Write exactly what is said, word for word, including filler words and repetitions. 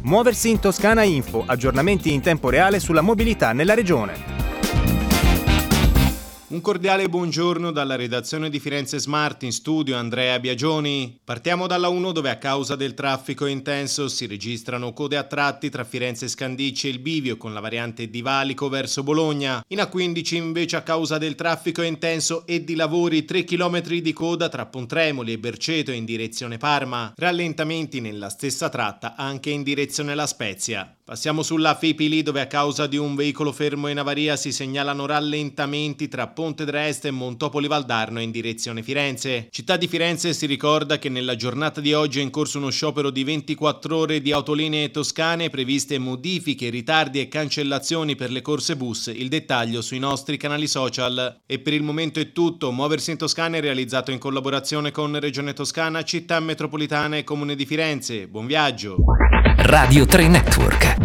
Muoversi in Toscana Info, aggiornamenti in tempo reale sulla mobilità nella regione. Un cordiale buongiorno dalla redazione di Firenze Smart, in studio Andrea Biagioni. Partiamo dalla uno, dove a causa del traffico intenso si registrano code a tratti tra Firenze Scandicci e il bivio con la variante di Valico verso Bologna. In A quindici invece a causa del traffico intenso e di lavori tre chilometri di coda tra Pontremoli e Berceto in direzione Parma. Rallentamenti nella stessa tratta anche in direzione La Spezia. Passiamo sulla Fipili, dove a causa di un veicolo fermo in avaria si segnalano rallentamenti tra Ponte d'Este e Montopoli Valdarno in direzione Firenze. Città di Firenze si ricorda che nella giornata di oggi è in corso uno sciopero di ventiquattro ore di autolinee toscane, previste modifiche, ritardi e cancellazioni per le corse bus. Il dettaglio sui nostri canali social. E per il momento è tutto. Muoversi in Toscana è realizzato in collaborazione con Regione Toscana, Città Metropolitana e Comune di Firenze. Buon viaggio! Radio tre Network.